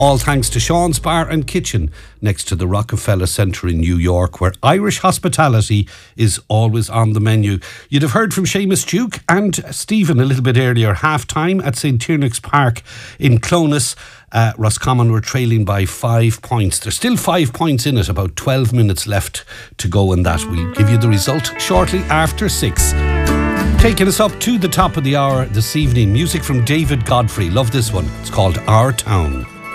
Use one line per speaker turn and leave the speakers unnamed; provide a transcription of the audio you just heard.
All thanks to Sean's Bar and Kitchen next to the Rockefeller Centre in New York, where Irish hospitality is always on the menu. You'd have heard from Seamus Duke and Stephen a little bit earlier, half-time at St. Tiernach's Park in Clonus. Roscommon were trailing by 5 points. There's still 5 points in it, about 12 minutes left to go in that. We'll give you the result shortly after 6. Taking us up to the top of the hour this evening, music from David Godfrey. Love this one. It's called Our Town.